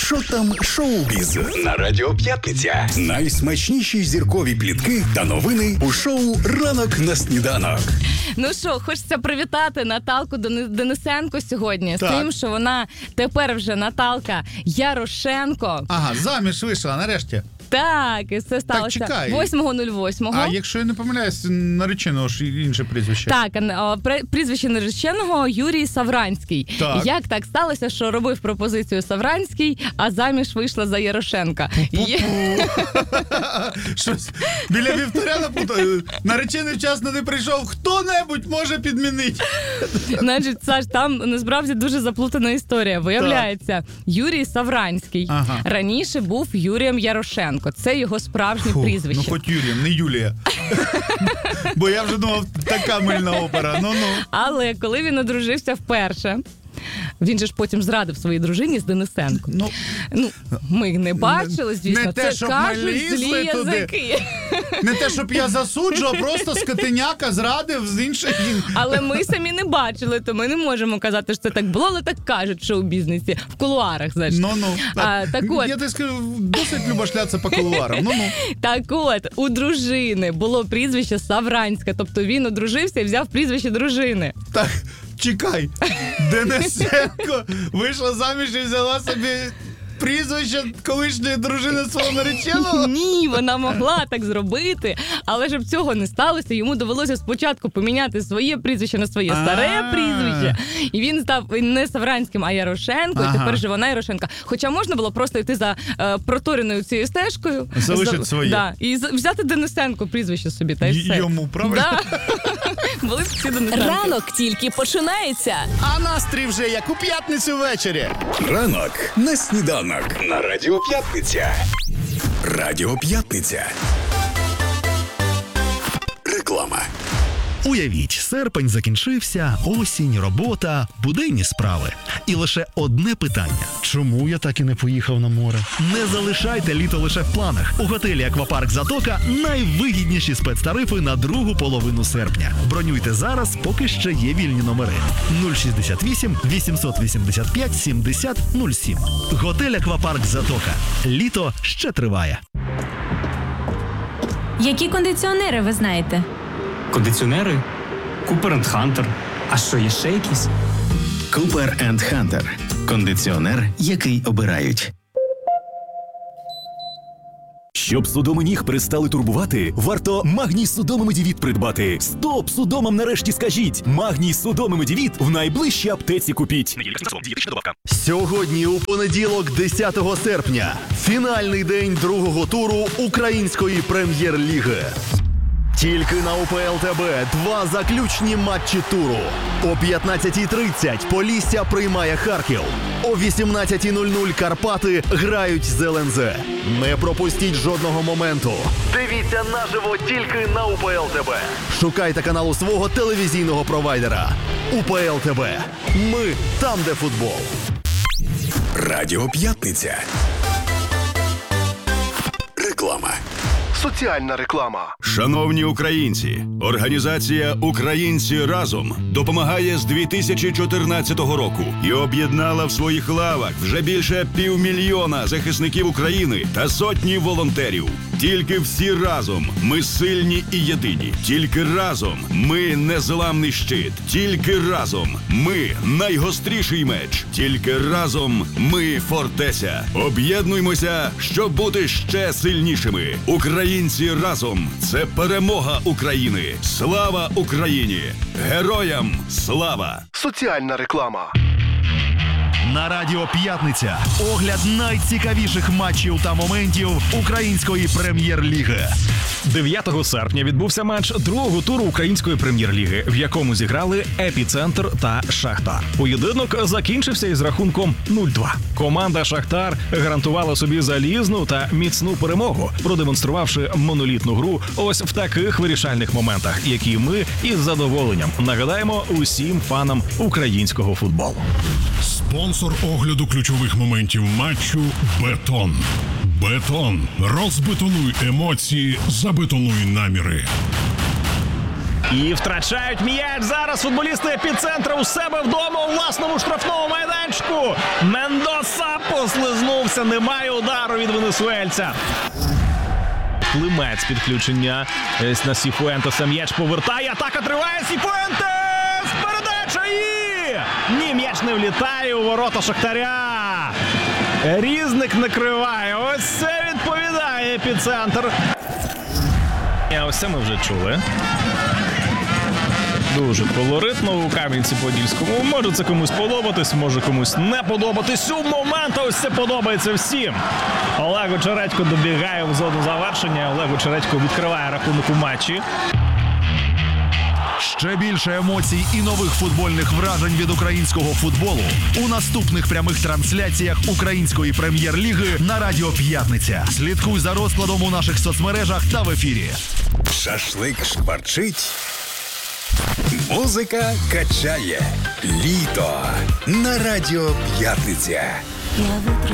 Що там шоу-біз? На Радіо П'ятниця. Найсмачніші зіркові плітки та новини у шоу «Ранок на сніданок». Ну що, хочеться привітати Наталку Денисенко сьогодні. Так. З тим, що вона тепер вже Наталка Ярошенко. Ага, заміж вийшла, нарешті. Так, і це сталося чекай. 8.08. А якщо я не помиляюсь, нареченого ж інше прізвище. Так, прізвище нареченого Юрій Савранський. Так. Як так сталося, що робив пропозицію Савранський, а заміж вийшла за Ярошенка? Щось біля вівторя напутаю. Наречений вчасно не прийшов. Хто-небудь може підмінити. Значить, Саш, там насправді дуже заплутана історія. Виявляється, Юрій Савранський раніше був Юрієм Ярошенко. Це його справжнє прізвище. Ну, хоч Юрієм, не Юлія. Бо я вже думав, така мильна опера. Ну-ну. Але коли він одружився вперше, він же ж потім зрадив своїй дружині з Денисенко. Ну, ми їх не бачили, звісно. Не те, це щоб кажуть налізли злі туди. язики. Не те, щоб я засуджував, просто скотиняка зрадив з інших. Але ми самі не бачили, то ми не можемо казати, що це так було, але так кажуть в шоу-бізнесі, в кулуарах, значить. Ну-ну. Так от. Я тобі скажу, досить люба шляться по кулуарам. Ну-ну. Так от, у дружини було прізвище Савранська, тобто він одружився і взяв прізвище дружини. Так, чекай. Денисенко вийшла заміж і взяла собі прізвище колишньої дружини свого нареченого? Ні, вона могла так зробити, але щоб цього не сталося, йому довелося спочатку поміняти своє прізвище на своє старе прізвище. І він став не Савранським, а Ярошенко, і тепер же вона Ярошенка. Хоча можна було просто йти за протореною цією стежкою. Залишити своє. Да, і взяти Денисенко прізвище собі, та й все. Йому, правильно? Да. Були б всі Денисенки. Ранок тільки починається. А настрій вже як у п'ятницю ввечері. Ранок на сніданок. На Радіо П'ятниця. Радіо П'ятниця. Реклама. Уявіть, серпень закінчився, осінь, робота, буденні справи. І лише одне питання. Чому я так і не поїхав на море? Не залишайте літо лише в планах. У готелі «Аквапарк Затока» найвигідніші спецтарифи на другу половину серпня. Бронюйте зараз, поки ще є вільні номери. 068 885 70 07. Готель «Аквапарк Затока». Літо ще триває. Які кондиціонери ви знаєте? Кондиціонери? Cooper & Hunter. А що, є ще якісь? Cooper & Hunter. Кондиціонер, який обирають. Щоб судоми ніг перестали турбувати, варто Магній Судоми Медівіт придбати. Стоп! Судомам нарешті скажіть! Магній Судоми Медівіт в найближчій аптеці купіть. Сьогодні, у понеділок, 10 серпня, фінальний день другого туру Української прем'єр-ліги. Тільки на УПЛ ТБ два заключні матчі туру. О 15:30 Полісся приймає Харків. О 18:00 Карпати грають з ЛНЗ. Не пропустіть жодного моменту. Дивіться наживо тільки на УПЛ ТБ. Шукайте канал у свого телевізійного провайдера. УПЛ ТБ. Ми там, де футбол. Радіо П'ятниця. Реклама. Соціальна реклама. Шановні українці, організація «Українці разом» допомагає з 2014 року і об'єднала в своїх лавах вже більше 500 000 захисників України та сотні волонтерів. Тільки всі разом ми сильні і єдині. Тільки разом ми незламний щит. Тільки разом ми найгостріший меч. Тільки разом ми фортеця. Об'єднуймося, щоб бути ще сильнішими. Українці разом – це перемога України. Слава Україні! Героям слава! Соціальна реклама. На Радіо П'ятниця огляд найцікавіших матчів та моментів Української прем'єр-ліги. 9 серпня відбувся матч другого туру Української прем'єр-ліги, в якому зіграли «Епіцентр» та «Шахтар». Поєдинок закінчився із рахунком 0-2. Команда «Шахтар» гарантувала собі залізну та міцну перемогу, продемонструвавши монолітну гру ось в таких вирішальних моментах, які ми із задоволенням нагадаємо усім фанам українського футболу. Спонсор огляду ключових моментів матчу «Бетон». «Бетон». Розбетонуй емоції, забетонуй наміри. І втрачають м'яч зараз футболісти «Епіцентра» у себе вдома у власному штрафному майданчику. м'ячку. Мендоса послизнувся, немає удару від венесуельця. Климець підключення на Сіфуентеса. М'яч повертає, атака триває. Сіфуентес! Передача і... Ні, м'яч не влітає у ворота Шахтаря. Різник накриває. Ось це відповідає Епіцентр. Ось це ми вже чули. Дуже колоритно у Кам'янці-Подільському. Може це комусь подобатись, може комусь не подобатись. У момент ось це подобається всім. Олег Очередько добігає в зону завершення. Олег Очередько відкриває рахунок у матчі. Ще більше емоцій і нових футбольних вражень від українського футболу у наступних прямих трансляціях Української прем'єр-ліги на Радіо П'ятниця. Слідкуй за розкладом у наших соцмережах та в ефірі. Шашлик шкварчить. Музика качає. Літо на Радіо П'ятниця. Я витру